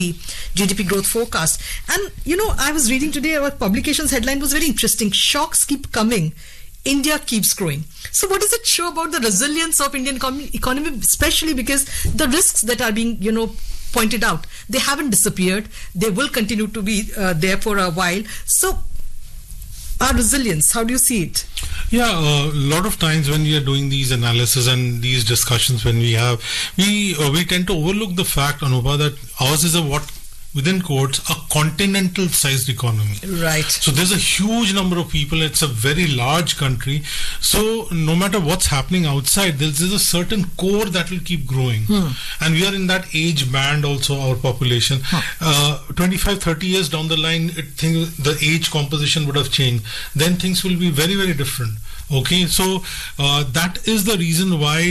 GDP growth forecast. And, I was reading today, our publication's headline was very interesting. Shocks keep coming. India keeps growing. So what does it show about the resilience of Indian economy, especially because the risks that are being, pointed out, they haven't disappeared. They will continue to be there for a while. So our resilience, how do you see it? Yeah, a lot of times when we are doing these analysis and these discussions when we have, we tend to overlook the fact, Anupa, that ours is within quotes, a continental sized economy. Right. So there's a huge number of people. It's a very large country. So no matter what's happening outside, there's a certain core that will keep growing. And we are in that age band also, our population. 25, 30 years down the line, the age composition would have changed. Then things will be very, very different. Okay, so that is the reason why,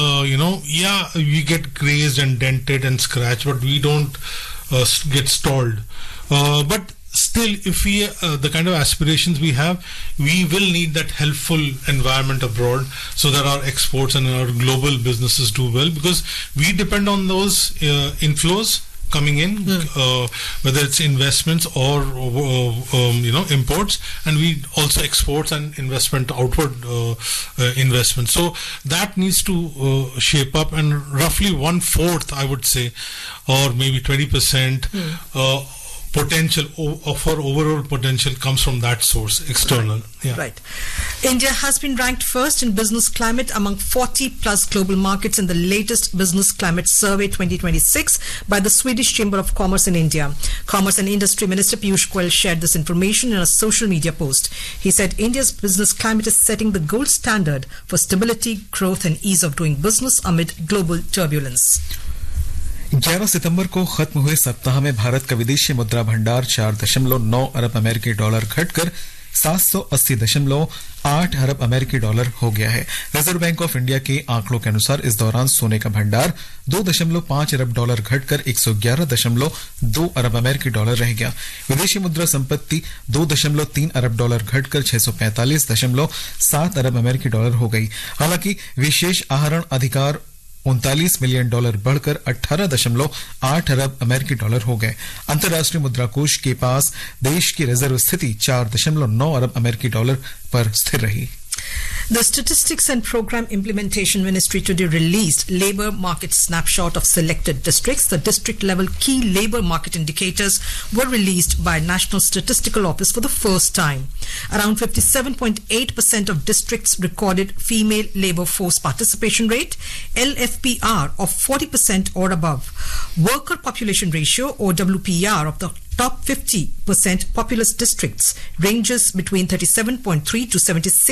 we get grazed and dented and scratched, but we don't get stalled. But still, if we the kind of aspirations we have, we will need that helpful environment abroad so that our exports and our global businesses do well, because we depend on those inflows coming in, whether it's investments or imports, and we also exports and investment outward investment. So that needs to shape up, and roughly 1/4, I would say, or maybe 20% potential of our overall potential comes from that source, external. Right. Yeah. Right. India has been ranked first in business climate among 40 plus global markets in the latest Business Climate Survey 2026 by the Swedish Chamber of Commerce in India. Commerce and Industry Minister Piyush Goyal shared this information in a social media post. He said India's business climate is setting the gold standard for stability, growth and ease of doing business amid global turbulence. 11 सितंबर को खत्म हुए सप्ताह में भारत का विदेशी मुद्रा भंडार 4.9 अरब अमेरिकी डॉलर घटकर 780.8 अरब अमेरिकी डॉलर हो गया है। रिजर्व बैंक ऑफ इंडिया के आंकड़ों के अनुसार इस दौरान सोने का भंडार 2.5 अरब डॉलर घटकर 111.2 अरब अमेरिकी डॉलर रह गया। विदेशी मुद्रा संपत्ति 2.3 अरब डॉलर घटकर 645.7 अरब अमेरिकी डॉलर हो गई। हालांकि विशेष आहरण अधिकार 39 मिलियन डॉलर बढ़कर 18.8 अरब अमेरिकी डॉलर हो गए। अंतर्राष्ट्रीय मुद्रा कोष के पास देश की रिजर्व स्थिति 4.9 अरब अमेरिकी डॉलर पर स्थिर रही। The Statistics and Program Implementation Ministry today released labor market snapshot of selected districts. The district level key labor market indicators were released by National Statistical Office for the first time. Around 57.8% of districts recorded female labor force participation rate, LFPR of 40% or above. Worker population ratio or WPR of the top 50% populous districts ranges between 37.3 to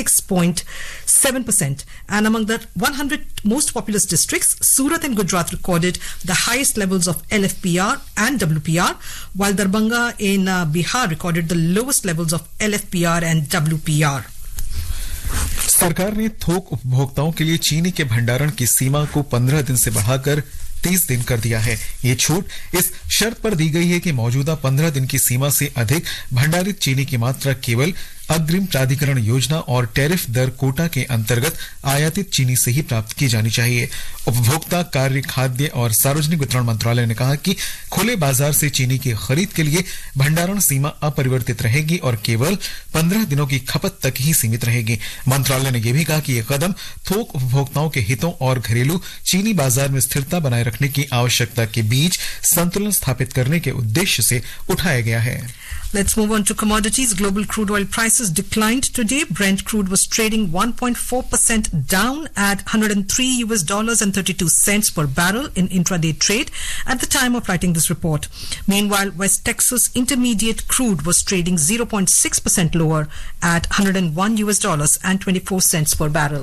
76.7%. And among the 100 most populous districts, Surat and Gujarat recorded the highest levels of LFPR and WPR, while Darbhanga in Bihar recorded the lowest levels of LFPR and WPR. सरकार ने थोक उपभोक्ताओं के लिए चीनी के भंडारण की सीमा को 15 दिन से बढ़ाकर 30 दिन कर दिया है। ये छूट इस शर्त पर दी गई है कि मौजूदा 15 दिन की सीमा से अधिक भंडारित चीनी की मात्रा केवल अग्रिम प्राधिकरण योजना और टैरिफ दर कोटा के अंतर्गत आयातित चीनी से ही प्राप्त की जानी चाहिए। उपभोक्ता कार्य, खाद्य और सार्वजनिक वितरण मंत्रालय ने कहा कि खुले बाजार से चीनी की खरीद के लिए भंडारण सीमा अपरिवर्तित रहेगी और केवल 15 दिनों की खपत तक ही सीमित रहेगी। मंत्रालय ने यह भी कहा कि यह कदम थोक उपभोक्ताओं के हितों और घरेलू चीनी बाजार में स्थिरता बनाए रखने की आवश्यकता के बीच संतुलन स्थापित करने के उद्देश्य से उठाया गया है। Let's move on to commodities. Global crude oil prices declined today. Brent crude was trading 1.4% down at $103.32 per barrel in intraday trade at the time of writing this report. Meanwhile, West Texas Intermediate crude was trading 0.6% lower at $101.24 per barrel.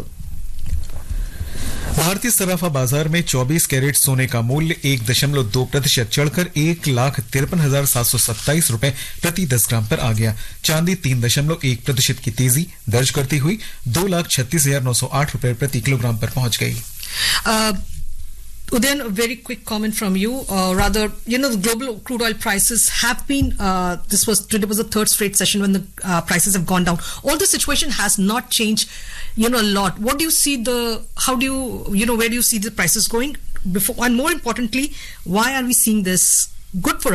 भारतीय सराफा बाजार में 24 carat सोने का मूल्य 1.2% चढ़कर 1,53,727 रुपए प्रति 10 ग्राम पर आ गया। चांदी 3.1% की तेजी दर्ज करती हुई 2,36,908 रुपए प्रति किलोग्राम पर पहुंच गई। Udayan, a very quick comment from you. The global crude oil prices have been, today was the third straight session when the prices have gone down. All the situation has not changed, a lot. What do you see where do you see the prices going? And more importantly, why are we seeing this good for